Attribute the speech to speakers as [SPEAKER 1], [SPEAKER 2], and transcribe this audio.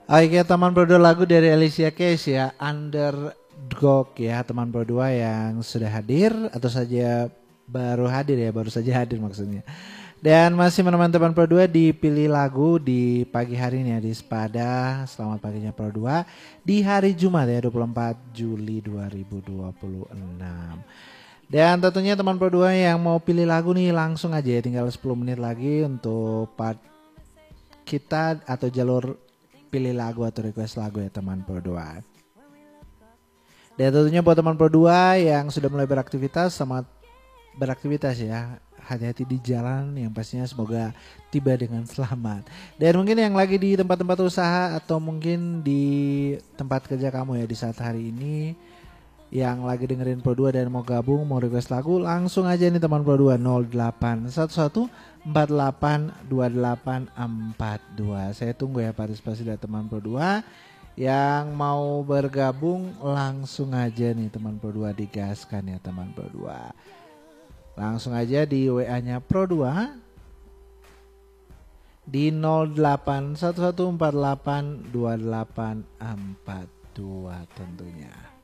[SPEAKER 1] Oke teman Pro 2 lagu dari Alicia Keys ya, Underdog ya teman Pro 2 yang sudah hadir atau saja baru hadir ya, baru saja hadir maksudnya. Dan masih menemani teman Pro 2 dipilih lagu di pagi hari ini ya di Sepada. Selamat paginya Pro 2 di hari Jumat ya 24 Juli 2026. Dan tentunya teman Pro 2 yang mau pilih lagu nih langsung aja ya, tinggal 10 menit lagi untuk part kita atau jalur pilih lagu atau request lagu ya teman Pro 2. Dan tentunya buat teman Pro 2 yang sudah mulai beraktivitas, selamat beraktivitas ya. Hati-hati di jalan, yang pastinya semoga tiba dengan selamat. Dan mungkin yang lagi di tempat-tempat usaha atau mungkin di tempat kerja kamu ya di saat hari ini, yang lagi dengerin Pro 2 dan mau gabung, mau request lagu, langsung aja nih teman Pro 2 0811 482842. Saya tunggu ya partisipasi dari teman Pro 2 yang mau bergabung, langsung aja nih teman Pro 2 digaskan ya teman Pro 2. Langsung aja di WA-nya Pro 2 di 0811482842 tentunya.